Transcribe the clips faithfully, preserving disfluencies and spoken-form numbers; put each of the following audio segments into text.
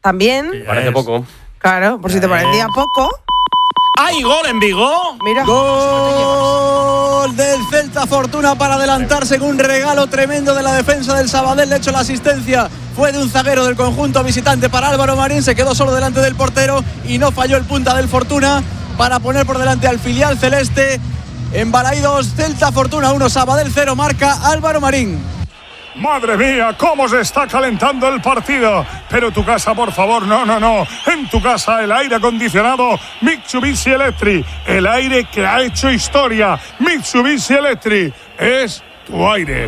también. Sí, parece poco. Claro, por si te parecía poco. ¡Hay gol en Vigo! Mira. Gol del Celta Fortuna para adelantarse en un regalo tremendo de la defensa del Sabadell. De hecho, la asistencia fue de un zaguero del conjunto visitante para Álvaro Marín. Se quedó solo delante del portero y no falló el punta del Fortuna para poner por delante al filial celeste. En Balaidos, Celta Fortuna uno, Sabadell cero, marca Álvaro Marín. Madre mía, cómo se está calentando el partido. Pero tu casa, por favor, no, no, no. En tu casa el aire acondicionado Mitsubishi Electric. El aire que ha hecho historia. Mitsubishi Electric es tu aire.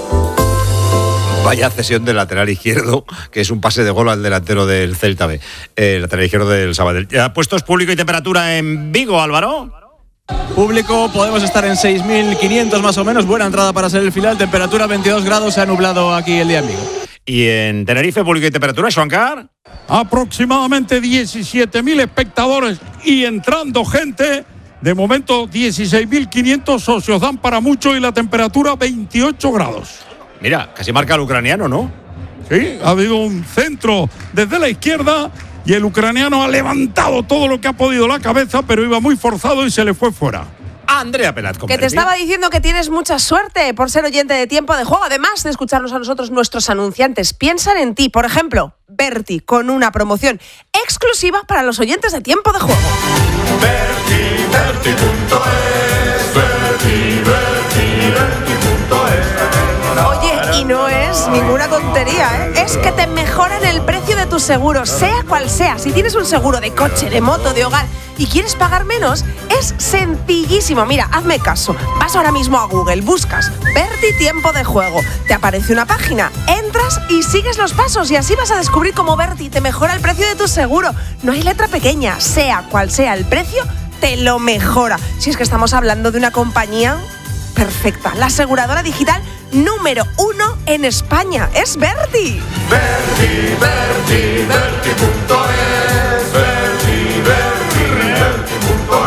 Vaya cesión del lateral izquierdo, que es un pase de gol al delantero del Celta B. El eh, lateral izquierdo del Sabadell. ¿Ya puestos público y temperatura en Vigo, Álvaro? Público, podemos estar en seis mil quinientos más o menos. Buena entrada para ser el final. Temperatura veintidós grados. Se ha nublado aquí el día en Vigo. ¿Y en Tenerife, público y temperatura, Xuancar? Aproximadamente diecisiete mil espectadores y entrando gente. De momento dieciséis mil quinientos socios. Dan para mucho y la temperatura veintiocho grados. Mira, casi marca el ucraniano, ¿no? Sí, ha habido un centro desde la izquierda y el ucraniano ha levantado todo lo que ha podido la cabeza, pero iba muy forzado y se le fue fuera. Andrea Pelat. Que te estaba diciendo que tienes mucha suerte por ser oyente de Tiempo de Juego. Además de escucharnos a nosotros, nuestros anunciantes piensan en ti. Por ejemplo, Berti, con una promoción exclusiva para los oyentes de Tiempo de Juego. Berti, Berti punto es, Berti, Berti, Berti punto es. Oye, y no es ninguna tontería, ¿eh? Es que te mejoran el precio de tu seguro, sea cual sea. Si tienes un seguro de coche, de moto, de hogar y quieres pagar menos, es sencillísimo. Mira, hazme caso. Vas ahora mismo a Google, buscas Berti Tiempo de Juego. Te aparece una página, entras y sigues los pasos y así vas a descubrir cómo Berti te mejora el precio de tu seguro. No hay letra pequeña, sea cual sea el precio, te lo mejora. Si es que estamos hablando de una compañía perfecta, la aseguradora digital número uno en España. Es Berti. Berti, Berti, Berti punto es, Berti, Berti, Berti punto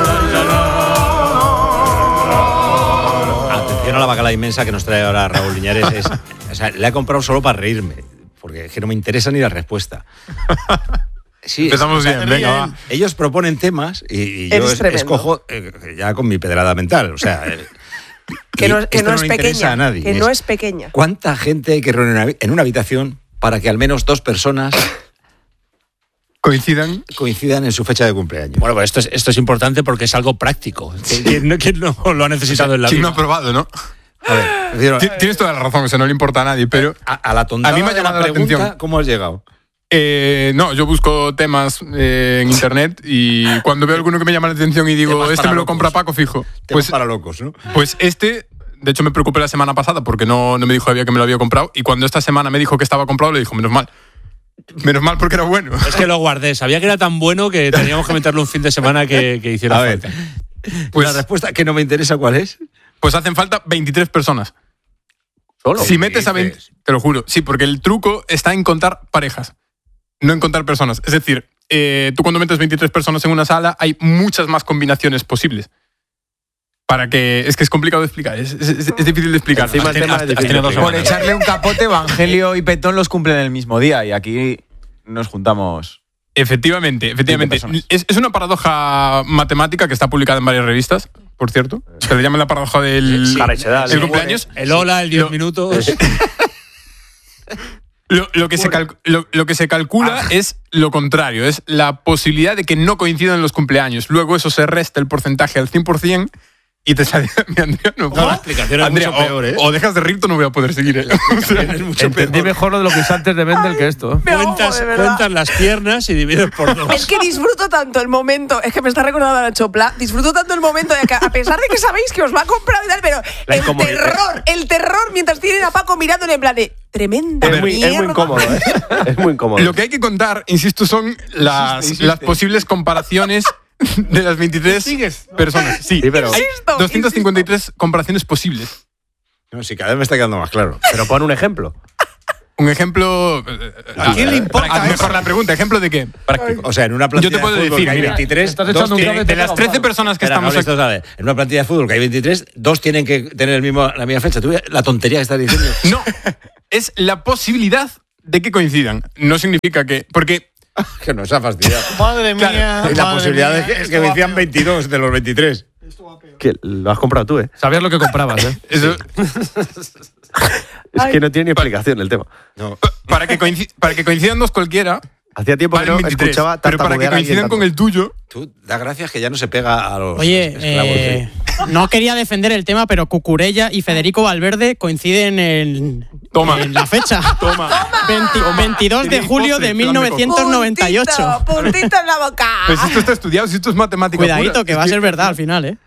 es. Atención a la bacala inmensa que nos trae ahora Raúl Liñares. Es, o sea, la he comprado solo para reírme, porque es que no me interesa ni la respuesta. Sí, empezamos es, bien, venga, va. Ellos proponen temas y, y yo es, escojo eh, ya con mi pedrada mental, o sea... Eh, Que no, que no, no es pequeña. A nadie. Que es, no es pequeña. ¿Cuánta gente hay que reunir en una habitación para que al menos dos personas coincidan coincidan en su fecha de cumpleaños? Bueno, pues esto es, esto es importante porque es algo práctico. ¿Quién no, quién no lo ha necesitado en la vida? ¿Quién no ha probado, no? A ver, refiero, tienes toda la razón, eso no le importa a nadie, pero a, a la tontada a mí me ha llamado la, la pregunta, atención. ¿Cómo has llegado? Eh, no, yo busco temas eh, en internet y cuando veo alguno que me llama la atención y digo, este me lo compra Paco fijo. Temas Pues para locos, ¿no? Pues este, de hecho me preocupé la semana pasada porque no, no me dijo todavía que me lo había comprado y cuando esta semana me dijo que estaba comprado le dijo, menos mal. Menos mal porque era bueno. Es que lo guardé, sabía que era tan bueno que teníamos que meterle un fin de semana que, que hiciera a ver, falta. Pues, la respuesta que no me interesa, ¿cuál es? Pues hacen falta veintitrés personas. ¿Solo? Si metes a veinte, te lo juro. Sí, porque el truco está en contar parejas, no en contar personas. Es decir, eh, tú cuando metes veintitrés personas en una sala hay muchas más combinaciones posibles. Para que... Es que es complicado de explicar, es, es, es, es difícil de explicar. Encima el tema es difícil de explicar. Por echarle un capote, Evangelio y Petón los cumplen el mismo día y aquí nos juntamos... Efectivamente, efectivamente. Es, es una paradoja matemática que está publicada en varias revistas, por cierto. Se le llama la paradoja del, sí, del sí, cumpleaños. El hola, el diez minutos... Lo, lo, que se cal, lo, lo que se calcula ah. es lo contrario, es la posibilidad de que no coincidan los cumpleaños. Luego eso se resta el porcentaje al cien por ciento y te sale... Mi Andrea, no, no, la explicación es Andrea, mucho peor, ¿eh? O, o dejas de reír, no voy a poder seguir. ¿eh? O sea, es mucho Entendí peor. Mejor lo de lo que hice antes de Mendel que esto. Cuentas, cuentas las piernas y divides por dos. Es que disfruto tanto el momento, es que me está recordando a la Chopla, disfruto tanto el momento de que, a pesar de que sabéis que os va a comprar y tal, pero la el terror, el terror mientras tienen a Paco mirándole en plan de tremenda es muy, mierda. Es muy incómodo, ¿eh? Es muy incómodo. Lo que hay que contar, insisto, son las, insiste, insiste. las posibles comparaciones de las veintitrés ¿Sigues? personas. Sí, sí pero hay insisto, doscientas cincuenta y tres insisto. comparaciones posibles. No, sí, cada vez me está quedando más claro. Pero pon un ejemplo. Un ejemplo... ¿A quién le importa? Mejor la pregunta, ¿ejemplo de qué? Práctico. O sea, en una plantilla Yo te puedo de fútbol decir, que hay veintitrés, estás echando tienen, un de las trece personas que Espera, estamos no, aquí... Esto, en una plantilla de fútbol que hay veintitrés, dos tienen que tener el mismo, la misma fecha. ¿Tú la tontería que estás diciendo? No, es la posibilidad de que coincidan no significa que... Porque... que nos ha fastidiado. Madre mía. Claro, y la madre posibilidad mía, de que, es esto que va vencían peor. veintidós de los veintitrés. Que lo has comprado tú, ¿eh? Sabías lo que comprabas, ¿eh? Eso, Es que no tiene ni explicación el tema. No. para, que coinci- para que coincidan dos cualquiera, Hacía tiempo que valen no veintitrés. escuchaba Pero para que tartamudear a alguien coincidan con tanto. el tuyo... Tú da gracias que ya no se pega a los Oye, esclavos. eh, no quería defender el tema, pero Cucurella y Federico Valverde coinciden en, Toma. en la fecha. Toma. veinte veintidós de Tenéis julio postre, de flan mil novecientos noventa y ocho. Puntito, puntito en la boca. Pues esto está estudiado, si esto es matemática Cuidadito, pura. que va a ser verdad al final, ¿eh?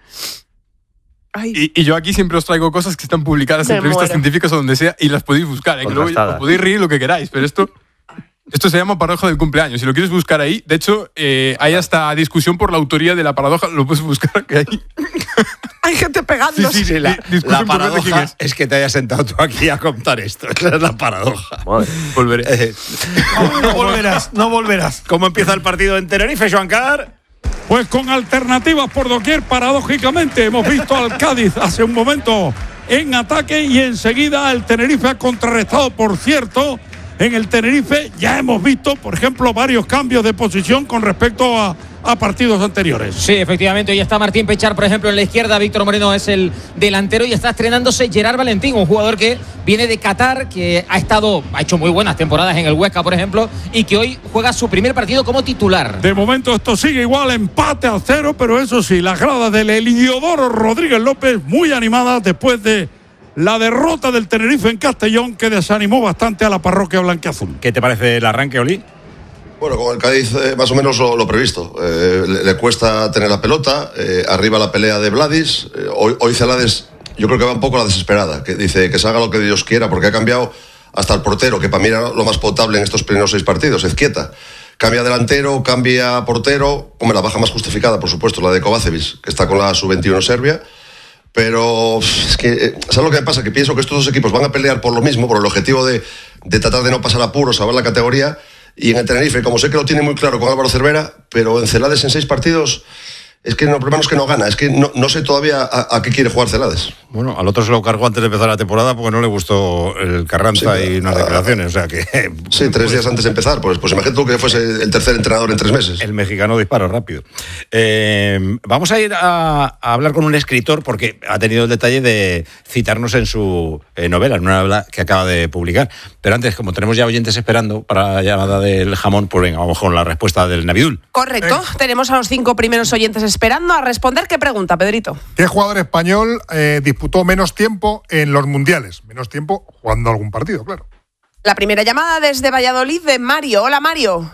Ay. Y, y yo aquí siempre os traigo cosas que están publicadas Me en revistas muero. científicas o donde sea y las podéis buscar. ¿eh? Que luego Contrastadas. os podéis reír lo que queráis, pero esto, esto se llama paradoja del cumpleaños. Si lo quieres buscar ahí, de hecho, eh, hay hasta discusión por la autoría de la paradoja. Lo puedes buscar que hay. Hay gente pegándose. Sí, sí, Sí, la, Di- discusión la por ver de quién paradoja es. es. que te hayas sentado tú aquí a contar esto. Esa es la paradoja. Madre. Volveré. Eh, No volverás, no volverás. ¿Cómo empieza el partido en Tenerife, Joan Car? Pues con alternativas por doquier, paradójicamente, hemos visto al Cádiz hace un momento en ataque y enseguida el Tenerife ha contrarrestado, por cierto. En el Tenerife ya hemos visto, por ejemplo, varios cambios de posición con respecto a, a partidos anteriores. Sí, efectivamente, hoy está Martín Pechar, por ejemplo, en la izquierda, Víctor Moreno es el delantero y está estrenándose Gerard Valentín, un jugador que viene de Qatar, que ha estado, ha hecho muy buenas temporadas en el Huesca, por ejemplo, y que hoy juega su primer partido como titular. De momento esto sigue igual, empate a cero, pero eso sí, las gradas del Heliodoro Rodríguez López muy animadas después de la derrota del Tenerife en Castellón, que desanimó bastante a la parroquia blanquiazul. ¿Qué te parece el arranque, Oli? Bueno, con el Cádiz eh, más o menos lo, lo previsto. Eh, le, le cuesta tener la pelota, eh, arriba la pelea de Vladis. Eh, hoy, hoy Celades yo creo que va un poco a la desesperada, que dice que se haga lo que Dios quiera, porque ha cambiado hasta el portero, que para mí era lo más potable en estos primeros seis partidos, Ezquieta. Cambia delantero, cambia portero, como la baja más justificada, por supuesto, la de Kovacevic, que está con la sub veintiuno Serbia. Pero es que, eh, ¿sabes lo que me pasa? Que pienso que estos dos equipos van a pelear por lo mismo, por el objetivo de, de tratar de no pasar apuros, salvar la categoría. Y en el Tenerife, como sé que lo tiene muy claro con Álvaro Cervera, pero en Celades en seis partidos, es que no, primero es que no gana, es que no, no sé todavía a, a qué quiere jugar Celades. Bueno, al otro se lo cargó antes de empezar la temporada porque no le gustó el Carranza Sí, y unas ah, declaraciones, o sea que... Sí, tres días antes de empezar, pues, pues imagínate tú que fuese el tercer entrenador en tres meses. El mexicano disparó rápido. Eh, vamos a ir a, a hablar con un escritor porque ha tenido el detalle de citarnos en su eh, novela, en una novela que acaba de publicar. Pero antes, como tenemos ya oyentes esperando para la llamada del jamón, pues venga, vamos con la respuesta del Navidul. Correcto. Tenemos a los cinco primeros oyentes esperando a responder. ¿Qué pregunta, Pedrito? ¿Qué jugador español eh, disputó menos tiempo en los mundiales? Menos tiempo jugando algún partido, claro. La primera llamada desde Valladolid de Mario. Hola, Mario.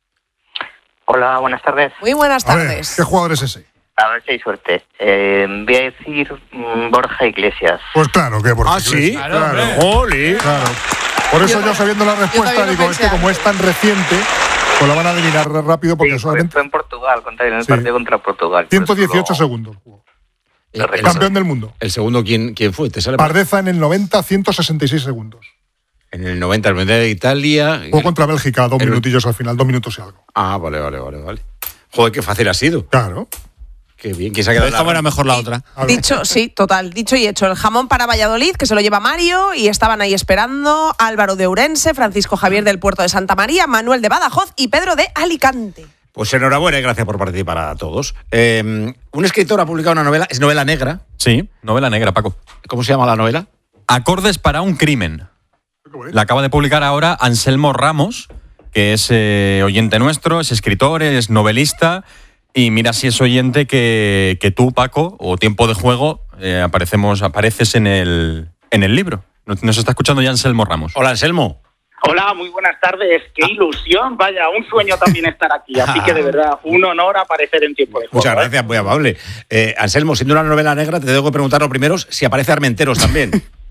Hola, buenas tardes. Muy buenas A ver, tardes. ¿qué jugador es ese? A ver si hay suerte. Eh, voy a decir mm, Borja Iglesias. Pues claro que Borja Ah, ¿sí? Iglesias. Claro. ¡Joli! Claro. Por eso yo, sabiendo la respuesta, también lo digo, es pensé que como es tan reciente, pues la van a adivinar rápido porque Sí, fue, solamente fue en Portugal, contra, en el Sí. partido contra Portugal. Por ciento eso dieciocho lo- segundos. jugó. El, el- Campeón del mundo. el segundo, ¿quién, quién fue? ¿Te sale? Pardeza en el noventa, ciento sesenta y seis segundos. En el noventa, el Mundial de Italia. Jugó contra Bélgica, dos El- minutillos al final, dos minutos y algo. Ah, vale, vale, vale, vale. Joder, qué fácil ha sido. Claro. Qué bien. ¿Quién se ha quedado? Esta era mejor la otra. A ver. Dicho, sí, total. Dicho y hecho. El jamón para Valladolid, que se lo lleva Mario, y estaban ahí esperando Álvaro de Ourense, Francisco Javier del Puerto de Santa María, Manuel de Badajoz y Pedro de Alicante. Pues enhorabuena y gracias por participar a todos. Eh, un escritor ha publicado una novela, es novela negra. Sí, novela negra, Paco. ¿Cómo se llama la novela? Acordes para un crimen. La acaba de publicar ahora Anselmo Ramos, que es eh, oyente nuestro, es escritor, es novelista. Y mira si es oyente que, que tú, Paco, o Tiempo de Juego, eh, aparecemos, apareces en el, en el libro. Nos, nos está escuchando ya Anselmo Ramos. Hola, Anselmo. Hola, muy buenas tardes. Qué ilusión, vaya, un sueño también estar aquí. Así que de verdad, un honor aparecer en Tiempo de Juego. Muchas ¿eh? gracias, muy amable. Eh, Anselmo, siendo una novela negra, te tengo que preguntar lo primero si aparece Armenteros también.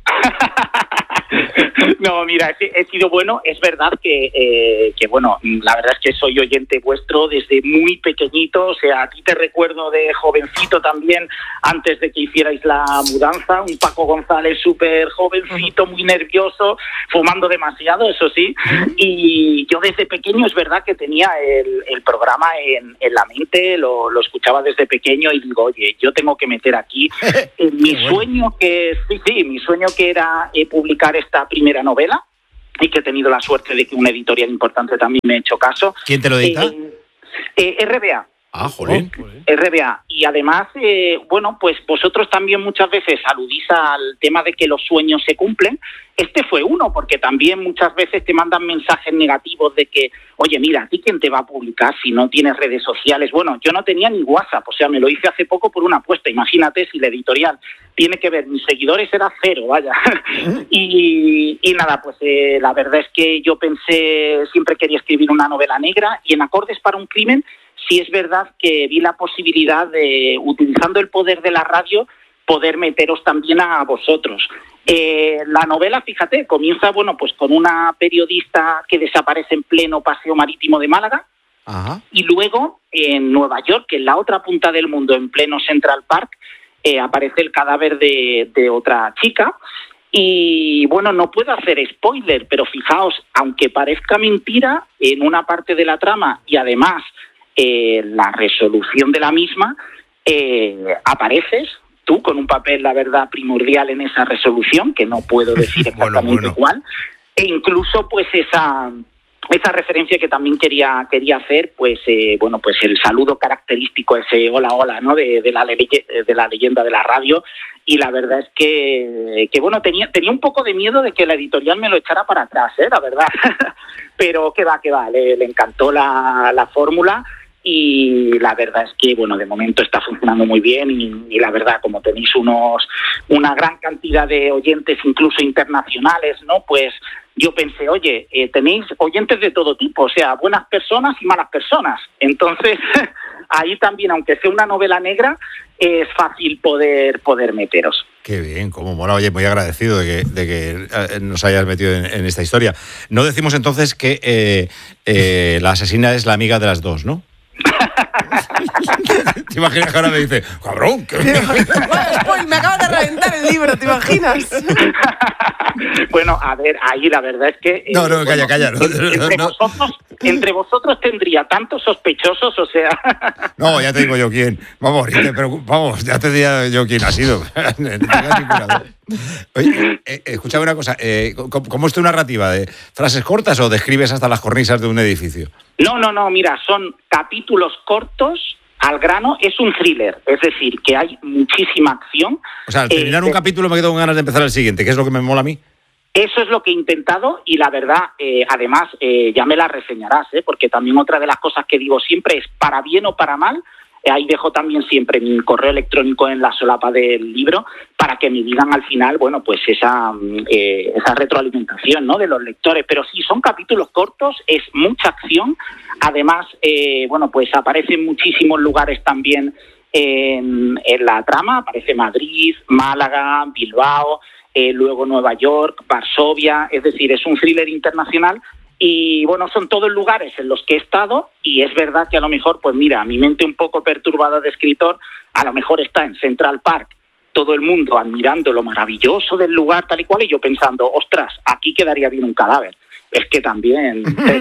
No, mira, he, he sido bueno. Es verdad que, eh, que, bueno, la verdad es que soy oyente vuestro desde muy pequeñito. O sea, a ti te recuerdo de jovencito también, antes de que hicierais la mudanza. Un Paco González súper jovencito, muy nervioso, fumando demasiado, eso sí. Y yo desde pequeño es verdad que tenía el, el programa en, en la mente, lo, lo escuchaba desde pequeño y digo, oye, yo tengo que meter aquí eh, mi sueño que, sí, sí, mi sueño que era eh, publicar esta primera novela, y que he tenido la suerte de que un editorial importante también me ha hecho caso. ¿Quién te lo edita? Eh, eh, R B A. Ah, joder. R B A. Y además, eh, bueno, pues vosotros también muchas veces aludís al tema de que los sueños se cumplen. Este fue uno, porque también muchas veces te mandan mensajes negativos de que, oye, mira, ¿a ti quién te va a publicar si no tienes redes sociales? Bueno, yo no tenía ni WhatsApp, o sea, me lo hice hace poco por una apuesta. Imagínate si la editorial tiene que ver, mis seguidores era cero, vaya. y, y nada, pues eh, la verdad es que yo pensé, siempre quería escribir una novela negra, y en Acordes para un crimen, sí es verdad que vi la posibilidad de, utilizando el poder de la radio, poder meteros también a vosotros. Eh, la novela, fíjate, comienza, bueno, pues con una periodista que desaparece en pleno paseo marítimo de Málaga. Ajá. Y luego en Nueva York, en la otra punta del mundo, en pleno Central Park, eh, aparece el cadáver de, de otra chica. Y bueno, no puedo hacer spoiler, pero fijaos, aunque parezca mentira, en una parte de la trama y además eh, la resolución de la misma, eh, apareces tú con un papel, la verdad, primordial en esa resolución, que no puedo decir exactamente bueno, bueno. cuál, e incluso pues esa esa referencia que también quería quería hacer, pues eh, bueno, pues el saludo característico, ese hola hola, ¿no? de, de la de la leyenda de la radio. Y la verdad es que, que bueno, tenía tenía un poco de miedo de que la editorial me lo echara para atrás, ¿eh? La verdad. Pero que va, que va, le, le encantó la, la fórmula. Y la verdad es que, bueno, de momento está funcionando muy bien y, y la verdad, como tenéis unos una gran cantidad de oyentes, incluso internacionales, ¿no? Pues yo pensé, oye, eh, tenéis oyentes de todo tipo, o sea, buenas personas y malas personas. Entonces, ahí también, aunque sea una novela negra, es fácil poder, poder meteros. Qué bien, cómo mola. Oye, muy agradecido de que, de que nos hayas metido en, en esta historia. No decimos entonces que eh, eh, la asesina es la amiga de las dos, ¿no? ¿Te imaginas que ahora me dice, cabrón? ¿Qué? Spoil, me acabas de reventar el libro, ¿te imaginas? Bueno, a ver, ahí la verdad es que... Eh, no, no, bueno, calla, calla. No, entre, no, vosotros, entre vosotros tendría tantos sospechosos, o sea... No, ya te digo yo quién. Vamos, te preocup- vamos ya te diría yo quién ha sido. Oye, eh, escúchame una cosa. Eh, ¿cómo, ¿Cómo es tu narrativa? ¿De frases cortas o describes hasta las cornisas de un edificio? No, no, no, mira, son capítulos cortos, al grano, es un thriller, es decir, que hay muchísima acción. O sea, al terminar eh, un capítulo me quedo con ganas de empezar el siguiente, que es lo que me mola a mí. Eso es lo que he intentado y la verdad, eh, además, eh, ya me la reseñarás, ¿eh? Porque también otra de las cosas que digo siempre es, para bien o para mal, eh, ahí dejo también siempre mi correo electrónico en la solapa del libro para que me digan al final, bueno, pues esa, eh, esa retroalimentación, ¿no? De los lectores. Pero sí, son capítulos cortos, es mucha acción. Además, eh, bueno, pues aparecen muchísimos lugares también en, en la trama. Aparece Madrid, Málaga, Bilbao, eh, luego Nueva York, Varsovia. Es decir, es un thriller internacional. Y bueno, son todos lugares en los que he estado y es verdad que a lo mejor, pues mira, mi mente un poco perturbada de escritor, a lo mejor está en Central Park, todo el mundo admirando lo maravilloso del lugar tal y cual, y yo pensando, ostras, aquí quedaría bien un cadáver. Es que también...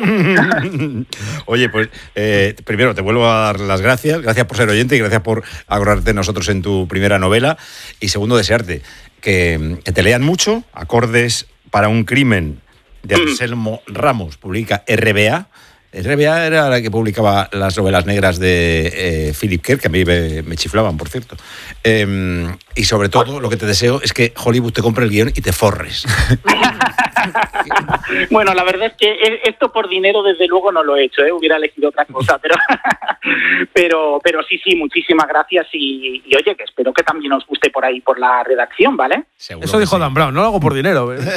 Oye, pues eh, primero te vuelvo a dar las gracias, gracias por ser oyente y gracias por acordarte de nosotros en tu primera novela. Y segundo, desearte que, que te lean mucho, Acordes para un crimen, de Anselmo Ramos, publica R B A. R B A era la que publicaba las novelas negras de eh, Philip Kerr, que a mí me, me chiflaban, por cierto. Eh, y sobre todo, lo que te deseo es que Hollywood te compre el guión y te forres. Bueno, la verdad es que esto por dinero desde luego no lo he hecho, ¿eh? Hubiera elegido otra cosa, pero pero pero sí, sí, muchísimas gracias y, y oye, que espero que también os guste por ahí por la redacción, ¿vale? Seguro. Eso dijo Dan Brown, no lo hago por dinero. ¿eh?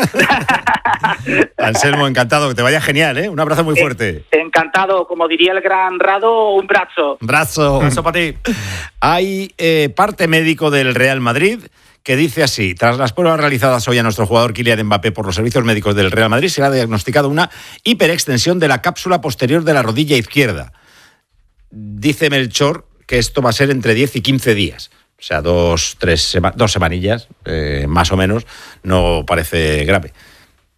Anselmo, encantado, que te vaya genial, ¿eh? Un abrazo muy fuerte. Eh, encantado, como diría el gran Rado, un brazo. Brazo. Brazo para ti. Hay eh, parte médico del Real Madrid que dice así: tras las pruebas realizadas hoy a nuestro jugador Kylian Mbappé por los servicios médicos del Real Madrid, se le ha diagnosticado una hiperextensión de la cápsula posterior de la rodilla izquierda. Dice Melchor que esto va a ser entre diez y quince días. O sea, dos, tres sema- dos semanillas, eh, más o menos, no parece grave.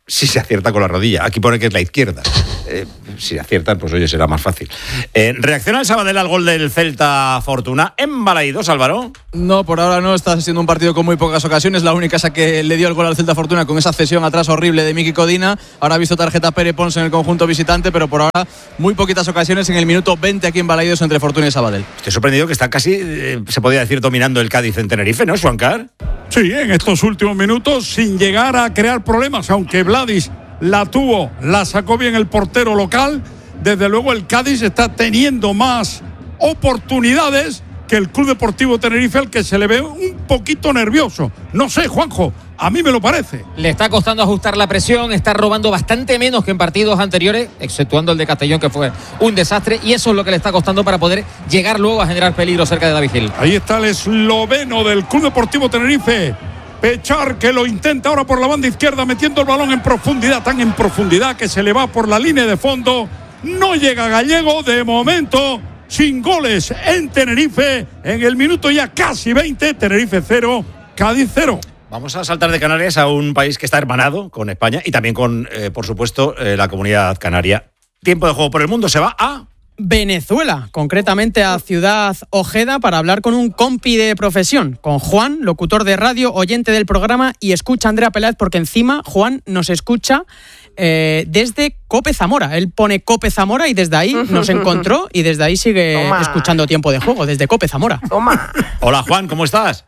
si se acierta con la rodilla. Aquí pone que es la izquierda. Eh, si aciertan, pues oye, será más fácil. Eh, ¿Reacciona el Sabadell al gol del Celta Fortuna en Balaídos, Álvaro? No, por ahora no. Está siendo un partido con muy pocas ocasiones. La única esa que le dio el gol al Celta Fortuna con esa cesión atrás horrible de Miki Codina. Ahora ha visto tarjeta Pere Pons en el conjunto visitante, pero por ahora muy poquitas ocasiones en el minuto veinte aquí en Balaídos entre Fortuna y Sabadell. Estoy sorprendido que está casi, eh, se podría decir, dominando el Cádiz en Tenerife, ¿no, Juancar? Sí, en estos últimos minutos, sin llegar a crear problemas, aunque Vladis la tuvo, la sacó bien el portero local. Desde luego el Cádiz está teniendo más oportunidades que el Club Deportivo Tenerife, al que se le ve un poquito nervioso. No sé, Juanjo, a mí me lo parece. Le está costando ajustar la presión, está robando bastante menos que en partidos anteriores, exceptuando el de Castellón, que fue un desastre, y eso es lo que le está costando para poder llegar luego a generar peligro cerca de David Gil. Ahí está el esloveno del Club Deportivo Tenerife, Pechar, que lo intenta ahora por la banda izquierda, metiendo el balón en profundidad, tan en profundidad que se le va por la línea de fondo. No llega Gallego, de momento, sin goles en Tenerife, en el minuto ya casi veinte, Tenerife cero, Cádiz cero. Vamos a saltar de Canarias a un país que está hermanado con España y también con, eh, por supuesto, eh, la comunidad canaria. Tiempo de juego por el mundo, se va a Venezuela, concretamente a Ciudad Ojeda, para hablar con un compi de profesión, con Juan, locutor de radio, oyente del programa, y escucha a Andrea Peláez, porque encima Juan nos escucha eh, desde Cope Zamora. Él pone Cope Zamora y desde ahí nos encontró y desde ahí sigue Toma. escuchando Tiempo de Juego, desde Cope Zamora. Toma. Hola Juan, ¿cómo estás?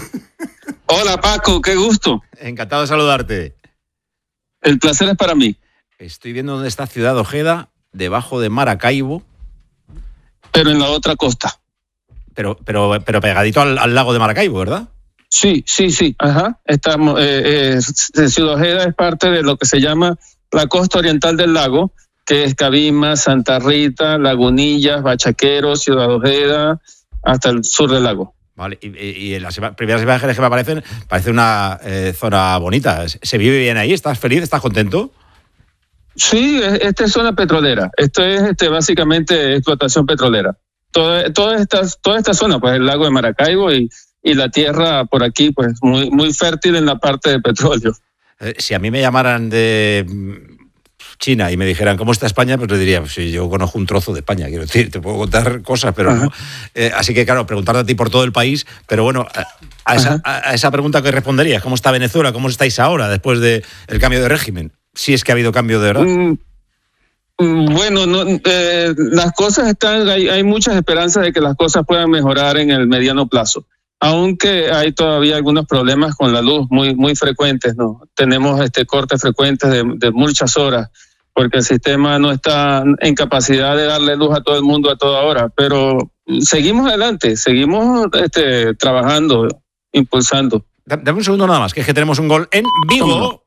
Hola Paco, qué gusto. Encantado de saludarte. El placer es para mí. Estoy viendo dónde está Ciudad Ojeda, debajo de Maracaibo. Pero en la otra costa. Pero, pero, pero pegadito al, al lago de Maracaibo, ¿verdad? Sí, sí, sí. Ajá. Estamos. Eh, eh, Ciudad Ojeda es parte de lo que se llama la costa oriental del lago, que es Cabima, Santa Rita, Lagunillas, Bachaquero, Ciudad Ojeda, hasta el sur del lago. Vale, y, y en las primeras imágenes que me aparecen, parece una eh, zona bonita. ¿Se vive bien ahí? ¿Estás feliz? ¿Estás contento? Sí, esta es zona petrolera. Esto es este, básicamente explotación petrolera. Toda, toda, esta, toda esta zona, pues el lago de Maracaibo y, y la tierra por aquí, pues muy, muy fértil en la parte de petróleo. Eh, si a mí me llamaran de China y me dijeran cómo está España, pues le diría, pues sí, yo conozco un trozo de España, quiero decir, te puedo contar cosas, pero Ajá. no. Eh, así que claro, preguntarte a ti por todo el país, pero bueno, a, a, esa, a, a esa pregunta que responderías, ¿cómo está Venezuela? ¿Cómo estáis ahora después del cambio de régimen? Si es que ha habido cambio de verdad. Mm, bueno, no, eh, las cosas están, hay, hay muchas esperanzas de que las cosas puedan mejorar en el mediano plazo, aunque hay todavía algunos problemas con la luz muy, muy frecuentes, ¿no? Tenemos este cortes frecuentes de, de muchas horas, porque el sistema no está en capacidad de darle luz a todo el mundo a toda hora, pero seguimos adelante, seguimos este, trabajando, impulsando. Dame un segundo nada más, que es que tenemos un gol en vivo.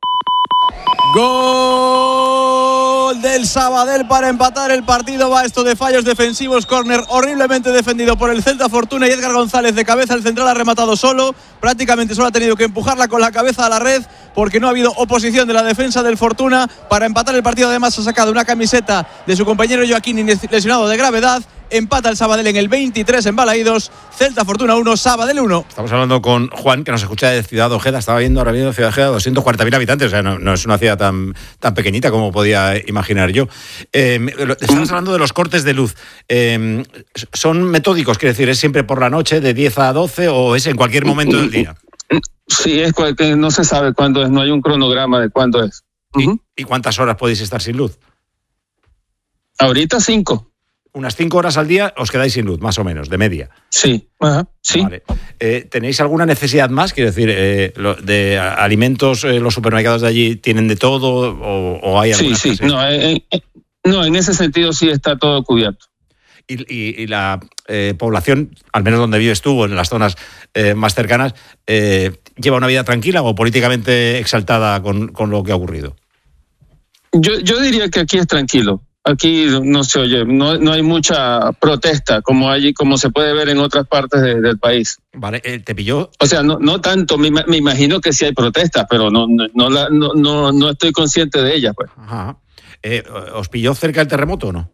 Gol del Sabadell para empatar el partido. Va esto de fallos defensivos, córner horriblemente defendido por el Celta Fortuna y Edgar González de cabeza. El central ha rematado solo, prácticamente solo ha tenido que empujarla con la cabeza a la red porque no ha habido oposición de la defensa del Fortuna para empatar el partido. Además ha sacado una camiseta de su compañero Joaquín, lesionado de gravedad. Empata el Sabadell en el veintitrés en Balaídos. Celta Fortuna uno, Sabadell uno. Estamos hablando con Juan, que nos escucha de Ciudad Ojeda. Estaba viendo ahora mismo Ciudad Ojeda, doscientos cuarenta mil habitantes. O sea, no, no es una ciudad tan, tan pequeñita como podía imaginar yo. Eh, estamos hablando de los cortes de luz. Eh, ¿Son metódicos? Quiere decir, ¿es siempre por la noche de diez a doce o es en cualquier momento del día? Sí, es que no se sabe cuándo es. No hay un cronograma de cuándo es. ¿Y, ¿y cuántas horas podéis estar sin luz? Ahorita cinco. Unas cinco horas al día os quedáis sin luz, más o menos, de media. Sí, ajá, sí. Vale. Eh, ¿Tenéis alguna necesidad más? Quiero decir, eh, lo, de alimentos, eh, los supermercados de allí tienen de todo o, o hay alguna? Sí, sí. No, eh, eh, no, en ese sentido sí está todo cubierto. Y, y, y la eh, población, al menos donde vives tú, o en las zonas eh, más cercanas, eh, ¿lleva una vida tranquila o políticamente exaltada con, con lo que ha ocurrido? Yo, yo diría que aquí es tranquilo. Aquí no se oye, no, no hay mucha protesta como hay, como se puede ver en otras partes de, del país. Vale, eh, te pilló. O sea, no, no tanto, me, me imagino que sí hay protestas, pero no, no, no, la, no, no, no estoy consciente de ellas, pues. Ajá. Eh, ¿Os pilló cerca el terremoto o no?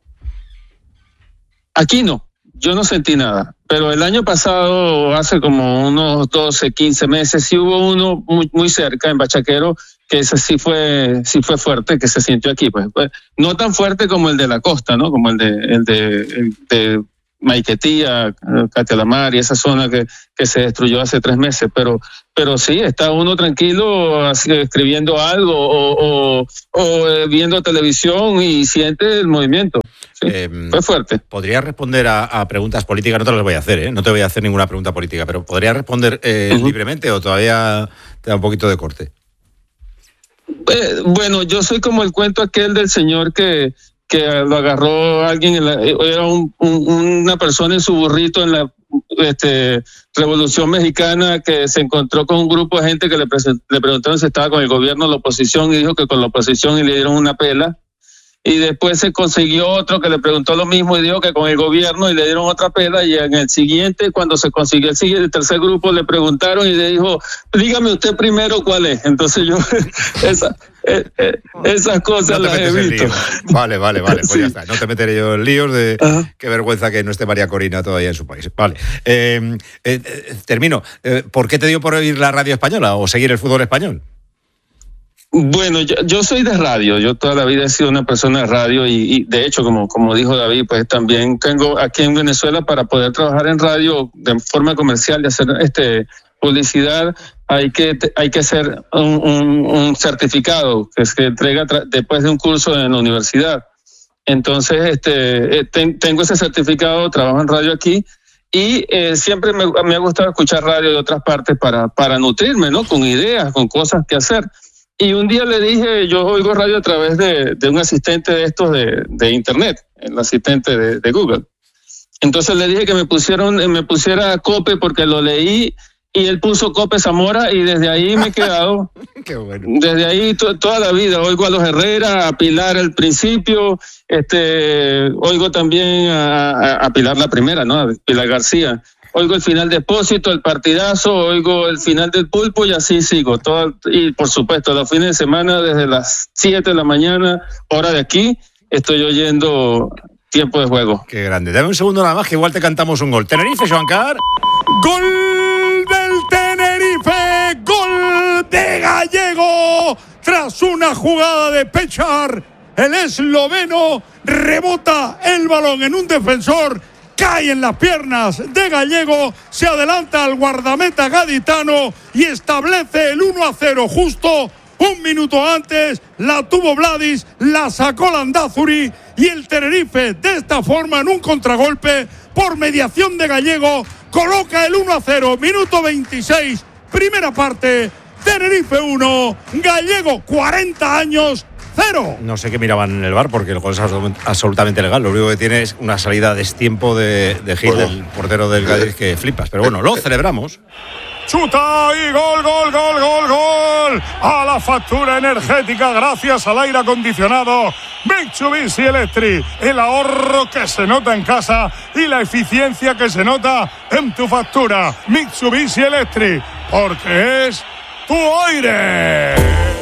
Aquí no, yo no sentí nada. Pero el año pasado, hace como unos doce, quince meses, sí hubo uno muy, muy cerca, en Bachaquero, que ese sí fue, sí fue fuerte, que se sintió aquí, pues, pues no tan fuerte como el de la costa, ¿no? Como el de, el de, el de Maiquetía, Catialamar y esa zona que, que se destruyó hace tres meses, pero, pero sí, está uno tranquilo así, escribiendo algo o, o, o eh, viendo televisión y siente el movimiento. Sí, eh, fue fuerte. ¿Podrías responder a, a preguntas políticas? No te las voy a hacer, ¿eh? No te voy a hacer ninguna pregunta política, pero ¿podrías responder eh, uh-huh. libremente o todavía te da un poquito de corte? Eh, bueno, yo soy como el cuento aquel del señor que que lo agarró alguien, en la, era un, un, una persona en su burrito en la este, Revolución Mexicana, que se encontró con un grupo de gente que le, present, le preguntaron si estaba con el gobierno o la oposición, y dijo que con la oposición, y le dieron una pela. Y después se consiguió otro que le preguntó lo mismo y dijo que con el gobierno, y le dieron otra pela. Y en el siguiente, cuando se consiguió el siguiente, el tercer grupo, le preguntaron y le dijo, dígame usted primero cuál es. Entonces yo, esa, eh, eh, esas cosas no las he visto. Vale, vale, vale, pues sí. Ya está. No te meteré yo en líos de Ajá. Qué vergüenza que no esté María Corina todavía en su país. Vale. Eh, eh, eh, termino. Eh, ¿Por qué te dio por oír la radio española o seguir el fútbol español? Bueno, yo, yo soy de radio, yo toda la vida he sido una persona de radio y, y de hecho, como, como dijo David, pues también tengo aquí en Venezuela para poder trabajar en radio de forma comercial y hacer este publicidad, hay que hay que hacer un, un, un certificado que se entrega tra- después de un curso en la universidad. Entonces, este ten, tengo ese certificado, trabajo en radio aquí. Y eh, siempre me, me ha gustado escuchar radio de otras partes para, para nutrirme, ¿no? Con ideas, con cosas que hacer. Y un día le dije, yo oigo radio a través de, de un asistente de estos de, de internet, el asistente de, de Google. Entonces le dije que me pusieron, me pusiera Cope porque lo leí y él puso Cope Zamora y desde ahí me he quedado. Qué bueno. Desde ahí to, toda la vida oigo a los Herrera, a Pilar el principio, este, oigo también a, a, a Pilar la primera, ¿no? A Pilar García. Oigo el final de Expósito, el partidazo, oigo el final del Pulpo y así sigo. Todo, y por supuesto, los fines de semana desde las siete de la mañana, hora de aquí, estoy oyendo Tiempo de Juego. Qué grande. Dame un segundo nada más que igual te cantamos un gol. Tenerife, Joancar. ¡Gol del Tenerife! ¡Gol de Gallego! Tras una jugada de Pechar, el esloveno rebota el balón en un defensor, cae en las piernas de Gallego, se adelanta al guardameta gaditano y establece el uno a cero justo un minuto antes. La tuvo Vladis, la sacó Landázuri y el Tenerife de esta forma en un contragolpe por mediación de Gallego coloca el uno a cero, minuto veintiséis, primera parte. Tenerife uno, Gallego cuarenta años, cero. No sé qué miraban en el bar porque el gol es absolutamente legal. Lo único que tiene es una salida a destiempo de, de Gil, bueno, del portero del Cádiz, que flipas. Pero bueno, lo celebramos. Chuta y gol, gol, gol, gol, gol. A la factura energética gracias al aire acondicionado Mitsubishi Electric. El ahorro que se nota en casa y la eficiencia que se nota en tu factura. Mitsubishi Electric, porque es tu aire.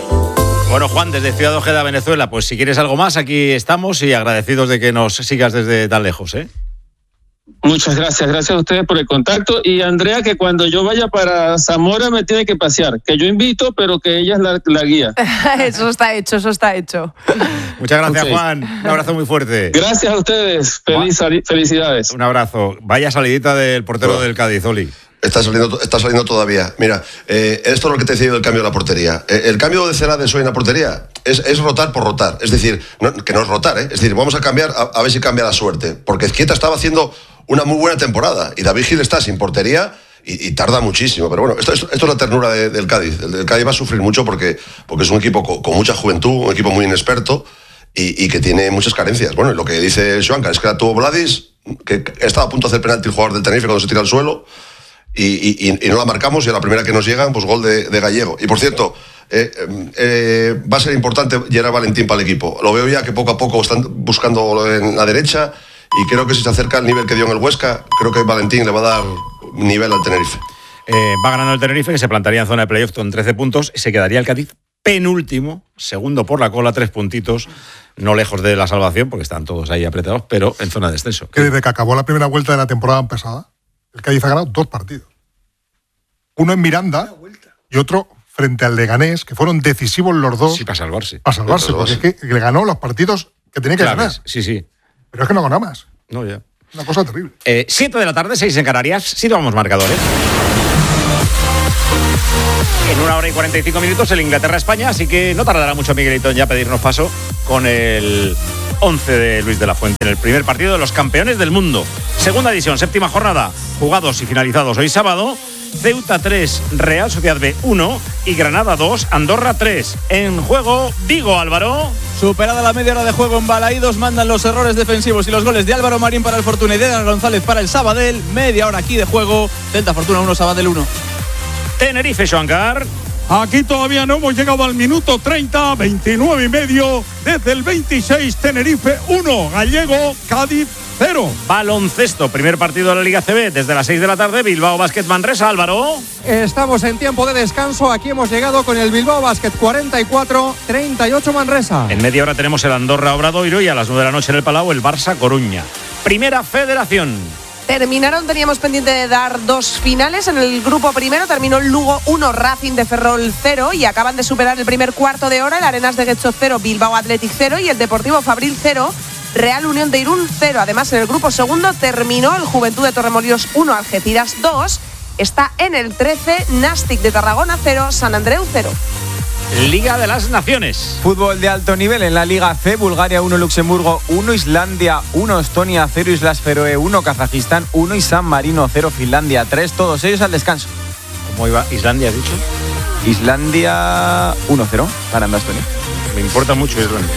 Bueno, Juan, desde Ciudad Ojeda, Venezuela, pues si quieres algo más, aquí estamos y agradecidos de que nos sigas desde tan lejos, ¿eh? Muchas gracias, gracias a ustedes por el contacto. Y Andrea, que cuando yo vaya para Zamora me tiene que pasear, que yo invito, pero que ella es la, la guía. Eso está hecho, eso está hecho. Muchas gracias, Okay. Juan. Un abrazo muy fuerte. Gracias a ustedes. Feliz, felicidades. Un abrazo. Vaya salidita del portero bueno. del Cádiz, Oli. Está saliendo, está saliendo todavía. Mira, eh, esto es lo que te he decidido del cambio de la portería. Eh, el cambio de Celades hoy en la portería es, es rotar por rotar. Es decir, no, que no es rotar, ¿eh? Es decir, vamos a cambiar a, a ver si cambia la suerte. Porque Ezquieta estaba haciendo una muy buena temporada y David Gil está sin portería y, y tarda muchísimo. Pero bueno, esto, esto, esto es la ternura de, del Cádiz. El, el Cádiz va a sufrir mucho porque, porque es un equipo con, con mucha juventud, un equipo muy inexperto y, y que tiene muchas carencias. Bueno, lo que dice Joanca es que la tuvo Vladis, que estaba a punto de hacer penalti el jugador del Tenerife cuando se tira al suelo. Y, y, y no la marcamos y a la primera que nos llegan, pues gol de, de Gallego. Y por cierto, eh, eh, va a ser importante Gerard Valentín para el equipo. Lo veo ya que poco a poco están buscando en la derecha y creo que si se acerca al nivel que dio en el Huesca, creo que Valentín le va a dar nivel al Tenerife. Eh, va ganando el Tenerife, que se plantaría en zona de playoff con trece puntos y se quedaría el Cádiz penúltimo, segundo por la cola, tres puntitos, no lejos de la salvación porque están todos ahí apretados, pero en zona de descenso. Que desde que acabó la primera vuelta de la temporada pasada, el Cádiz ha ganado dos partidos. Uno en Miranda y otro frente al Leganés, que fueron decisivos los dos. Sí, para salvarse. Para salvarse, Para porque es que le ganó los partidos que tenía que Claves, ganar. Sí, sí. Pero es que no ganó más. No, ya. Una cosa terrible. Eh, siete de la tarde, seis en Canarias. Sí, vamos marcadores. En una hora y cuarenta y cinco minutos el Inglaterra-España, así que no tardará mucho Miguelito en ya pedirnos paso con el once de Luis de la Fuente en el primer partido de los campeones del mundo. Segunda edición, séptima jornada, jugados y finalizados hoy sábado. Ceuta tres, Real Sociedad B uno y Granada dos, Andorra tres. En juego, Vigo, Álvaro. Superada la media hora de juego en Balaídos, mandan los errores defensivos y los goles de Álvaro Marín para el Fortuna y de Edgar González para el Sabadell. Media hora aquí de juego, Celta Fortuna uno, Sabadell uno. Tenerife, Joancar. Aquí todavía no hemos llegado al minuto treinta, veintinueve y medio. Desde el veintiséis, Tenerife uno, Gallego, Cádiz cero. Baloncesto, primer partido de la Liga C B desde las seis de la tarde, Bilbao Basket Manresa, Álvaro. Estamos en tiempo de descanso, aquí hemos llegado con el Bilbao Basket cuarenta y cuatro, treinta y ocho Manresa. En media hora tenemos el Andorra Obradoiro y a las nueve de la noche en el Palau el Barça Coruña. Primera Federación. Terminaron, teníamos pendiente de dar dos finales. En el grupo primero terminó el Lugo uno, Racing de Ferrol cero y acaban de superar el primer cuarto de hora el Arenas de Getxo cero, Bilbao Athletic cero y el Deportivo Fabril cero, Real Unión de Irún cero. Además, en el grupo segundo terminó el Juventud de Torremolinos uno, Algeciras dos. Está en el trece, Nastic de Tarragona cero, San Andreu cero. Liga de las Naciones. Fútbol de alto nivel en la Liga C, Bulgaria uno, Luxemburgo uno, Islandia uno, Estonia cero, Islas Feroe uno, Kazajistán uno y San Marino cero, Finlandia tres, todos ellos al descanso. ¿Cómo iba Islandia, has dicho? Islandia uno cero, ganando a Estonia. Me importa mucho Islandia.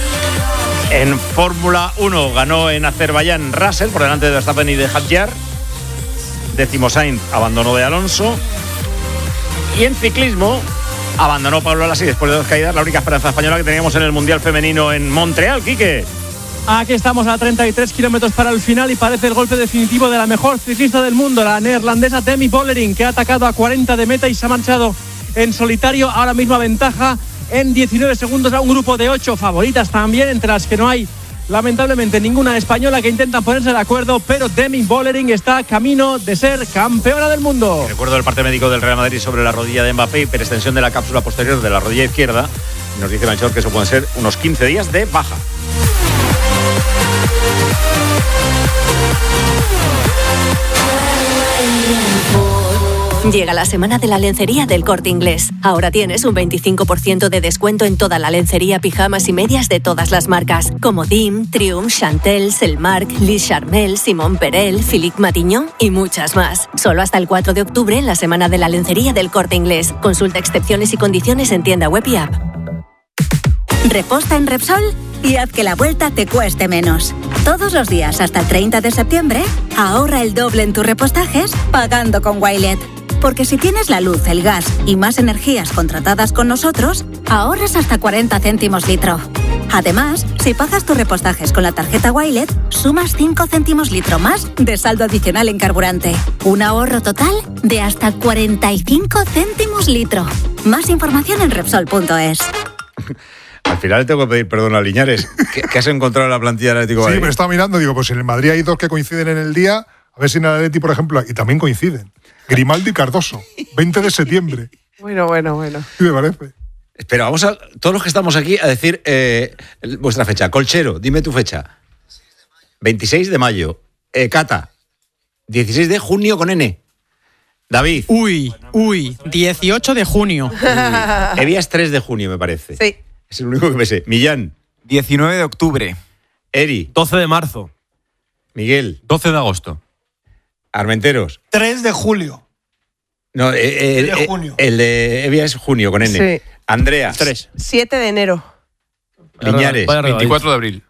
En Fórmula uno ganó en Azerbaiyán Russell por delante de Verstappen y de Hadjar. Décimo Sainz abandonó de Alonso. Y en ciclismo abandonó Pablo Lassi después de dos caídas, la única esperanza española que teníamos en el Mundial Femenino en Montreal. Quique. Aquí estamos a treinta y tres kilómetros para el final y parece el golpe definitivo de la mejor ciclista del mundo, la neerlandesa Demi Vollering, que ha atacado a cuarenta de meta y se ha marchado en solitario. Ahora mismo aventaja en diecinueve segundos a un grupo de ocho favoritas también, entre las que no hay lamentablemente ninguna española, que intenta ponerse de acuerdo, pero Demi Vollering está camino de ser campeona del mundo. Recuerdo el parte médico del Real Madrid sobre la rodilla de Mbappé, hiperextensión de la cápsula posterior de la rodilla izquierda. Nos dice Melchor que eso pueden ser unos quince días de baja. Llega la semana de la lencería del Corte Inglés. Ahora tienes un veinticinco por ciento de descuento en toda la lencería, pijamas y medias de todas las marcas, como Dim, Triumph, Chantel, Selmark, Lis Charmel, Simon Perel, Philippe Matignon y muchas más. Solo hasta el cuatro de octubre en la semana de la lencería del Corte Inglés. Consulta excepciones y condiciones en tienda web y app. Reposta en Repsol y haz que la vuelta te cueste menos. Todos los días hasta el treinta de septiembre, ahorra el doble en tus repostajes pagando con Wilet. Porque si tienes la luz, el gas y más energías contratadas con nosotros, ahorras hasta cuarenta céntimos litro. Además, si pagas tus repostajes con la tarjeta Wilet, sumas cinco céntimos litro más de saldo adicional en carburante. Un ahorro total de hasta cuarenta y cinco céntimos litro. Más información en Repsol punto es. Al final le tengo que pedir perdón a Liñares. ¿Qué, qué has encontrado en la plantilla del Atlético de Madrid? Sí, me estaba mirando, digo, pues en el Madrid hay dos que coinciden en el día, a ver si en el Atleti, por ejemplo, y también coinciden. Grimaldo y Cardoso, veinte de septiembre. Bueno, bueno, bueno. ¿Qué me parece? Espera, vamos a todos los que estamos aquí a decir eh, vuestra fecha. Colchero, dime tu fecha. veintiséis de mayo. Eh, Cata, dieciséis de junio con N. David. Uy, uy, dieciocho de junio. Evia es tres de junio, me parece. Sí. Es el único que me sé. Millán. diecinueve de octubre. Eri. doce de marzo. Miguel. doce de agosto. Armenteros. tres de julio. No, eh, eh, de junio. El de Evia es junio con N. Sí. Andrea. tres. siete de enero. Liñares. veinticuatro de abril.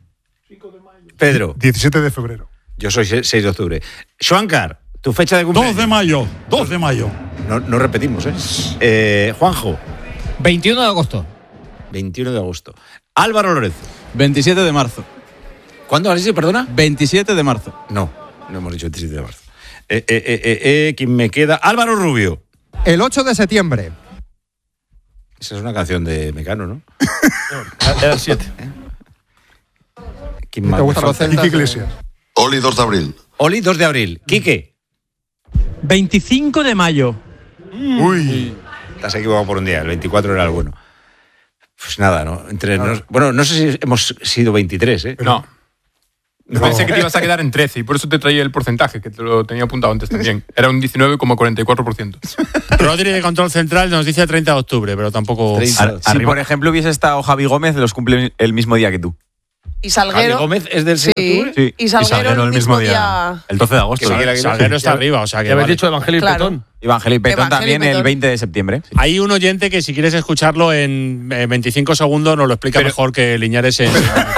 Pedro. diecisiete de febrero. Yo soy seis de octubre. Xuancar, tu fecha de cumpleaños. dos de mayo. dos de mayo. No, no repetimos, ¿eh? eh Juanjo. veintiuno de agosto. veintiuno de agosto. Álvaro Lorenzo. veintisiete de marzo. ¿Cuándo has dicho, perdona? veintisiete de marzo. No, no hemos dicho veintisiete de marzo. Eh, eh, eh, eh, eh, ¿Quién me queda? Álvaro Rubio. El ocho de septiembre. Esa es una canción de Mecano, ¿no? Era el siete. ¿Quién más? ¿Te gusta los Celtas? Quique Iglesias. Oli, dos de abril. Oli, dos de abril. Quique. veinticinco de mayo. Uy. te has equivocado por un día, el veinticuatro era el bueno. Pues nada, ¿no? Entre no. Nos, bueno, no sé si hemos sido veintitrés, ¿eh? No. No. Pensé que te ibas a quedar en trece y por eso te traía el porcentaje, que te lo tenía apuntado antes también. Era un diecinueve coma cuarenta y cuatro por ciento. Rodri de Control Central nos dice treinta de octubre, pero tampoco... Ar- si, por ejemplo, hubiese estado Javi Gómez, los cumple el mismo día que tú. Y Salguero. Javi Gómez es del sí. Sí. Y Salguero, el mismo día. día. El doce de agosto. Sí, Salguero, Salguero está arriba, o sea que. Ya habéis vale. dicho Evangelio y Claro. Petón. Evangelio y Petón Evangelio y también Petón. el veinte de septiembre. Sí. Hay un oyente que si quieres escucharlo en eh, veinticinco segundos nos lo explica Pero- mejor que Liñares en...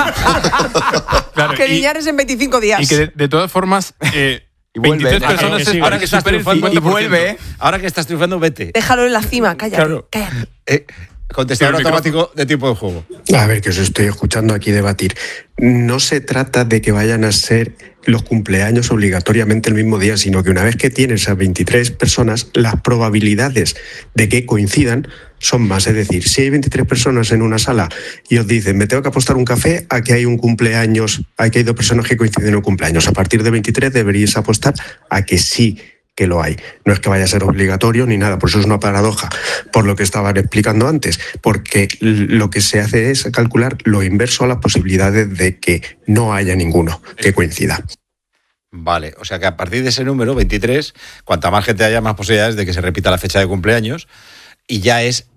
Claro, Que y, Liñares en veinticinco días. y que de, de todas formas, eh, Y vuelve, veintitrés déjalo personas que es siga. para Ahora que que estás supere el triunfando, cincuenta Y por ciento. vuelve, ¿eh? Ahora que estás triunfando, vete. Déjalo en la cima, cállate. Claro. cállate. Eh, contestador Pero el automático de tiempo de juego. A ver, que os estoy escuchando aquí debatir. No se trata de que vayan a ser los cumpleaños obligatoriamente el mismo día, sino que una vez que tienes a veintitrés personas, las probabilidades de que coincidan son más. Es decir, si hay veintitrés personas en una sala y os dicen, me tengo que apostar un café a que hay un cumpleaños, a que hay dos personas que coinciden en un cumpleaños, a partir de veintitrés deberíais apostar a que sí que lo hay. No es que vaya a ser obligatorio ni nada, por eso es una paradoja, por lo que estaban explicando antes, porque lo que se hace es calcular lo inverso a las posibilidades de que no haya ninguno que coincida. Vale, o sea que a partir de ese número, veintitrés, cuanta más gente haya, más posibilidades de que se repita la fecha de cumpleaños y ya es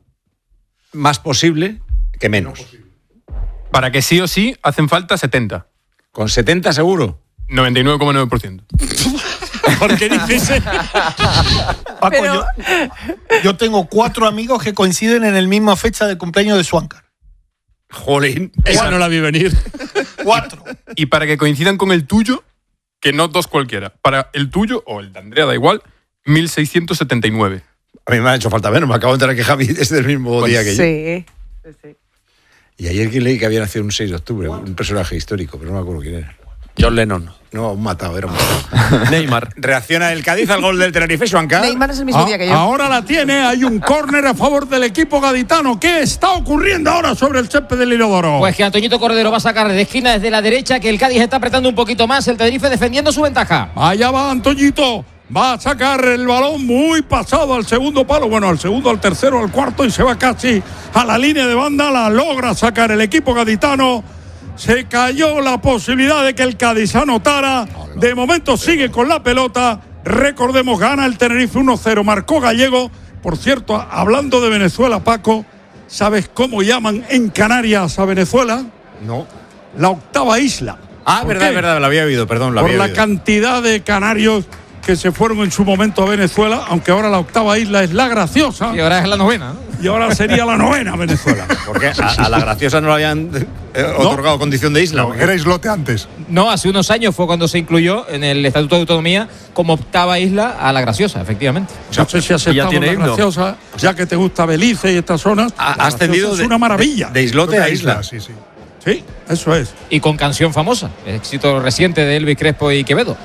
más posible que menos. Para que sí o sí hacen falta setenta. ¿Con setenta seguro? noventa y nueve coma nueve por ciento. ¿Por qué dices? Paco, Pero- yo, yo tengo cuatro amigos que coinciden en el misma fecha de cumpleaños de Swankar. Jolín. Esa no la vi venir. Cuatro. Y para que coincidan con el tuyo, que no dos cualquiera, para el tuyo o el de Andrea, da igual, mil seiscientos setenta y nueve. A mí me ha hecho falta menos, me acabo de enterar que Javi es del mismo día que yo. Sí. sí, sí. Y ayer que leí que había nacido un seis de octubre, un personaje histórico, pero no me acuerdo quién era. John Lennon. No, un matado, era un matado. Neymar. Reacciona el Cádiz al gol del Tenerife, Juanca. Neymar es el mismo Ah, día que yo. ahora la tiene, hay un córner a favor del equipo gaditano. ¿Qué está ocurriendo ahora sobre el césped del Inodoro? Pues que Antoñito Cordero va a sacar de esquina desde la derecha, que el Cádiz está apretando un poquito más, el Tenerife defendiendo su ventaja. Allá va Antoñito. Va a sacar el balón muy pasado al segundo palo. Bueno, al segundo, al tercero, al cuarto y se va casi a la línea de banda. La logra sacar el equipo gaditano. Se cayó la posibilidad de que el Cádiz anotara. De momento sigue con la pelota. Recordemos, gana el Tenerife uno cero. Marcó Gallego. Por cierto, hablando de Venezuela, Paco, ¿sabes cómo llaman en Canarias a Venezuela? No. La octava isla. Ah, ¿Por verdad, qué? verdad, lo había oído, perdón, lo Por había la oído. cantidad de canarios que se fueron en su momento a Venezuela, aunque ahora la octava isla es la Graciosa. Y ahora es la novena, ¿no? Y ahora sería la novena Venezuela. Porque a, a la Graciosa no le habían eh, otorgado condición de isla. No, era islote antes. No, hace unos años fue cuando se incluyó en el Estatuto de Autonomía como octava isla a la Graciosa, efectivamente. No sé si aceptamos tiene la himno. Graciosa, ya que te gusta Belice y estas zonas. Ha, la ha ascendido Graciosa de, es una maravilla. de, de islote a isla. Sí, sí. Sí, eso es. Y con canción famosa, éxito reciente de Elvis Crespo y Quevedo.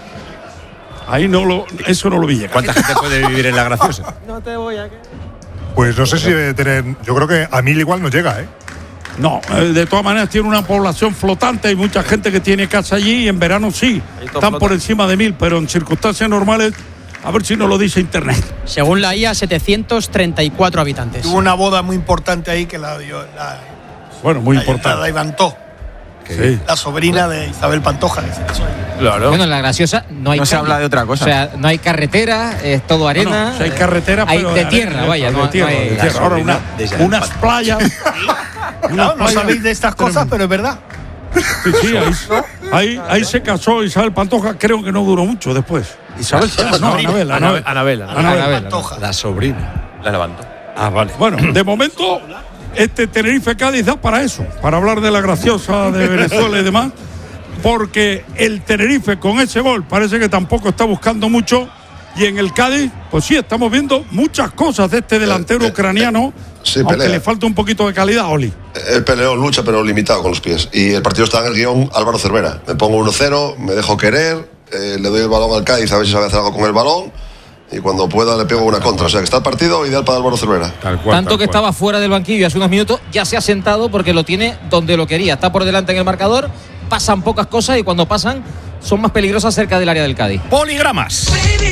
Ahí no lo, eso no lo vi llegar. ¿Cuánta gente puede vivir en la Graciosa? No te voy a... Pues no sé si debe tener. Yo creo que a mil igual no llega, ¿eh? No, eh, de todas maneras tiene una población flotante, hay mucha gente que tiene casa allí y en verano sí, están por encima de mil, pero en circunstancias normales, a ver si nos lo dice internet. Según la I A, setecientos treinta y cuatro habitantes. Hubo una boda muy importante ahí que la dio la, Bueno, muy la, importante. la Ivantó, Sí. la sobrina de Isabel Pantoja. Que se casó ahí. Claro. Bueno, en la Graciosa no hay No se calle. habla de otra cosa. O sea, no hay carretera, es todo arena. No, sí hay carretera, hay pero de arena, tierra, vaya. de no, tierra, no hay- de tierra. Ahora una- de Isabel unas Pantoja. playas. Claro, unas no playas sabéis de estas cosas, pero es verdad. Sí, sí, ahí, ahí, ahí se casó Isabel Pantoja, creo que no duró mucho después. Isabel se llama, no, Anabel, Anabel. Anabel. Anabel. Anabel, Pantoja. La sobrina. La levanto. Ah, vale. Bueno, de momento, este Tenerife Cádiz da para eso, para hablar de la Graciosa de Venezuela y demás, porque el Tenerife con ese gol parece que tampoco está buscando mucho, y en el Cádiz, pues sí, estamos viendo muchas cosas de este delantero Eh, eh, ucraniano, sí, aunque pelea. le falta un poquito de calidad, Oli. El peleó, lucha, pero limitado con los pies. Y el partido está en el guión Álvaro Cervera. Me pongo uno cero, me dejo querer, eh, le doy el balón al Cádiz a ver si sabe hacer algo con el balón. Y cuando pueda le pego una contra. O sea que está el partido ideal para Álvaro Cervera. Tal cual, Tanto tal que cual. estaba fuera del banquillo hace unos minutos, ya se ha sentado porque lo tiene donde lo quería. Está por delante en el marcador, pasan pocas cosas y cuando pasan son más peligrosas cerca del área del Cádiz. Poligramas.